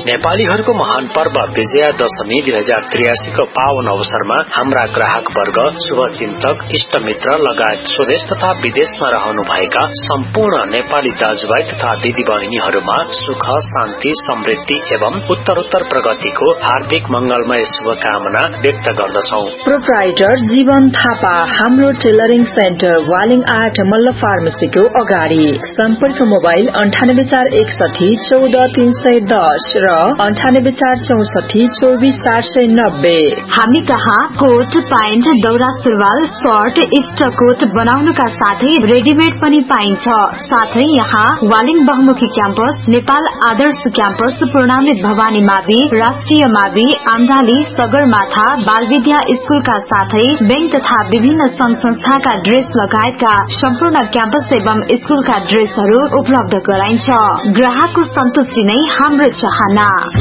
नेपालीहरूको महान पर्व विजया दशमी 2083 को पावन अवसरमा हाम्रा ग्राहक वर्ग, शुभचिन्तक, इष्टमित्र लगायत स्वदेश तथा विदेशमा रहनुभएका सम्पूर्ण नेपाली दाजुभाइ तथा दिदीबहिनीहरूमा सुख, शान्ति, समृद्धि एवं उत्तरोत्तर प्रगतिको हार्दिक मंगलमय शुभकामना व्यक्त गर्दछौ। प्रोप्राइटर जीवन थापा, हाम्रो टेलरिङ सेन्टर, वालिङ 8 मल्ल फार्मेसीको अगाडि। सम्पर्क मोबाइल 9841 14310 र 9846 24790। हामी कहाँ कोट, प्यान्ट, दौरा सुरुवाल, शर्ट, इस्टकोट बनाउनुका साथै रेडिमेड पनि पाइन्छ। साथै यहाँ वालिङ बहुमुखी क्याम्पस, नेपाल आदर्श क्याम्पस, पूर्णामृत भवानी मावि, राष्ट्रिय मावि, आमदाली, सगरमाथा, बालविद्या स्कूलका साथै बैंक तथा विभिन्न संघ संस्थाका ड्रेस लगायतका सम्पूर्ण क्याम्पस एवं स्कूलका ड्रेसहरू उपलब्ध गराइन्छ। ग्राहकको सन्तुष्टि नै हाम्रो चाहना।